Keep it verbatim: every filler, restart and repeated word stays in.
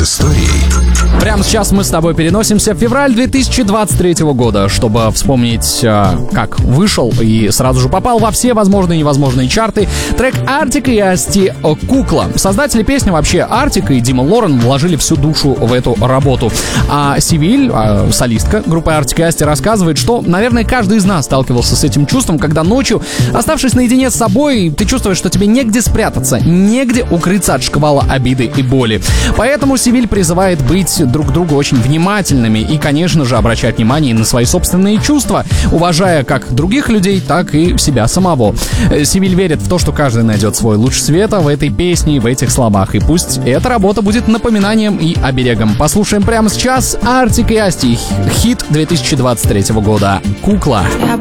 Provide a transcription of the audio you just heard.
с историей. Прямо сейчас мы с тобой переносимся в февраль две тысячи двадцать третьего года, чтобы вспомнить, как вышел и сразу же попал во все возможные и невозможные чарты трек Artik и Asti «Кукла». Создатели песни вообще Artik и Дима Лорен вложили всю душу в эту работу. А Севиль, солистка группы Artik и Asti, рассказывает, что, наверное, каждый из нас сталкивался с этим чувством, когда ночью, оставшись наедине с собой, ты чувствуешь, что тебе негде спрятаться, негде укрыться от шквала обиды и боли. Поэтому Севиль призывает быть друг к другу очень внимательными и, конечно же, обращать внимание на свои собственные чувства, уважая как других людей, так и себя самого. Севиль верит в то, что каждый найдет свой луч света в этой песне, в этих словах, и пусть эта работа будет напоминанием и оберегом. Послушаем прямо сейчас Artik и Asti, хит две тысячи двадцать третьего года «Кукла». Я